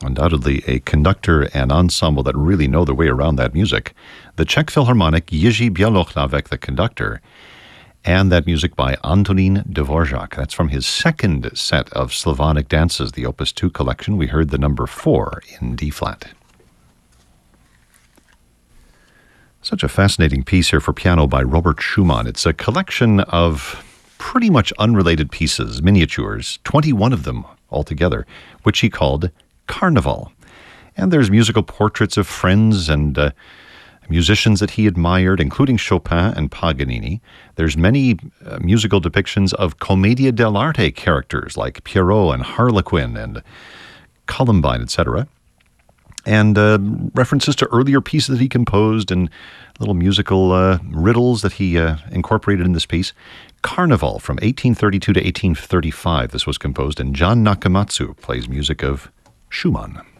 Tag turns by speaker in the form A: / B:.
A: Undoubtedly a conductor and ensemble that really know their way around that music. The Czech Philharmonic Jiří Bělohlavek, the conductor, and that music by Antonín Dvořák. That's from his second set of Slavonic dances, the Opus 2 collection. We heard the number 4 in D-flat. Such a fascinating piece here for piano by Robert Schumann. It's a collection of pretty much unrelated pieces, miniatures, 21 of them altogether, which he called Carnival. And there's musical portraits of friends and musicians that he admired, including Chopin and Paganini. There's many musical depictions of Commedia dell'arte characters like Pierrot and Harlequin and Columbine, etc. And references to earlier pieces that he composed and little musical riddles that he incorporated in this piece. Carnival from 1832 to 1835. This was composed, and John Nakamatsu plays music of Schumann.